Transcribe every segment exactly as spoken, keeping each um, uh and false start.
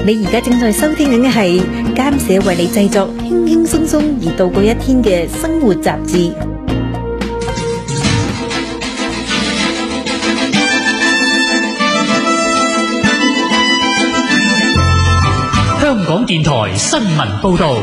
你而家正在收聽緊嘅係監社為你製作輕輕鬆鬆而度過一天嘅生活雜誌。 香港電台新聞報道。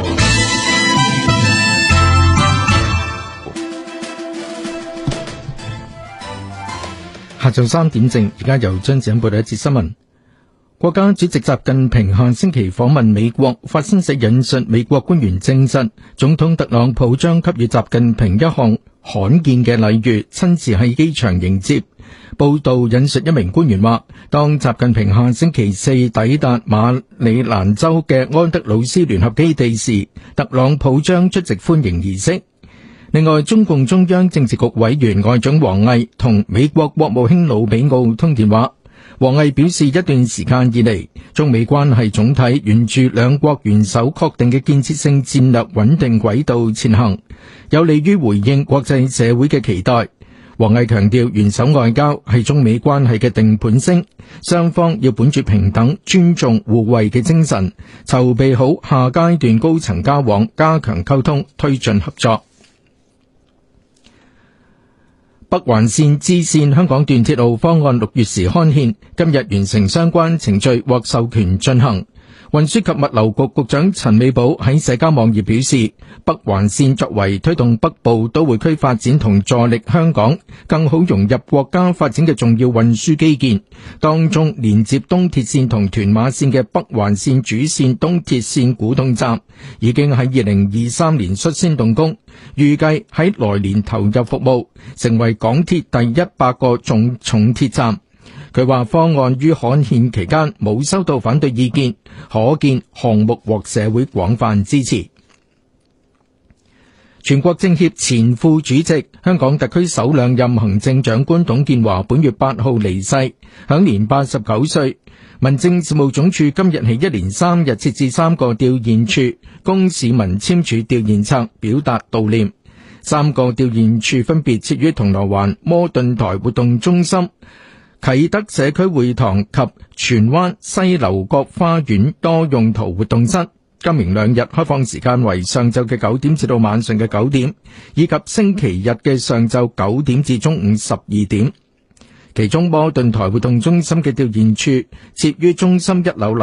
下晝三點正，而家由張子欣報道一節新聞。國家主席習近平下星期訪問美國，法新社引述美國官員證實，總統特朗普將給予習近平一項罕見嘅禮遇，親自喺機場迎接。報道引述一名官員話，當習近平下星期四抵達馬里蘭州嘅安德魯斯聯合基地時，特朗普將出席歡迎儀式。另外，中共中央政治局委員外長王毅同美國國務卿魯比奧通電話。王毅表示，一段時間以嚟，中美關係總體沿住兩國元首確定嘅建設性戰略穩定軌道前行，有利於回應國際社會嘅期待。王毅強調，元首外交係中美關係嘅定盤星，雙方要本住平等、尊重、互惠嘅精神，籌備好下階段高層交往，加強溝通，推進合作。北環綫支綫香港段鐵路方案六月時刊憲，今日完成相關程序獲授權進行。運輸及物流局局長陳美寶喺社交網頁表示，北環綫作為推動北部都會區發展同助力香港更好融入國家發展嘅重要運輸基建，當中連接東鐵綫同屯馬綫嘅北環綫主線東鐵綫古洞站已經喺二零二三年率先動工，預計喺來年投入服務，成為港鐵第一百個重重鐵站。佢話方案於刊憲期間冇收到反對意見，可見項目獲社會廣泛支持。全國政協前副主席、香港特區首兩任行政長官董建華本月八號離世，享年八十九歲。民政事務總署今日起一連三日設置三個吊唁處，供市民簽署吊唁冊，表達悼念。三個吊唁處分別設於銅鑼灣摩頓台活動中心、啟德社區會堂及荃灣西樓角花園多用途活動室。今明兩日開放時間為上晝嘅九點至到晚上嘅九點，以及星期日嘅上晝九點至中午十二點。其中摩頓台活動中心嘅吊唁處設於中心一樓